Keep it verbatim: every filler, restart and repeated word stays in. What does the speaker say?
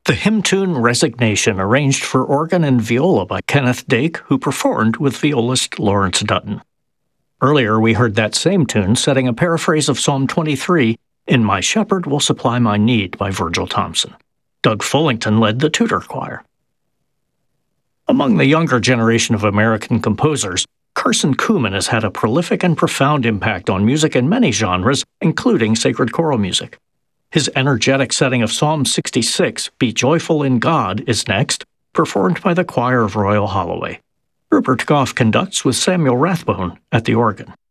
The hymn tune Resignation, arranged for organ and viola by Kenneth Dake, who performed with violist Lawrence Dutton. Earlier, we heard that same tune setting a paraphrase of Psalm twenty-three, In My Shepherd Will Supply My Need by Virgil Thompson. Doug Fullington led the Tudor Choir. Among the younger generation of American composers, Carson Kuhlman has had a prolific and profound impact on music in many genres, including sacred choral music. His energetic setting of Psalm sixty-six, Be Joyful in God, is next, performed by the Choir of Royal Holloway. Rupert Goff conducts with Samuel Rathbone at the organ.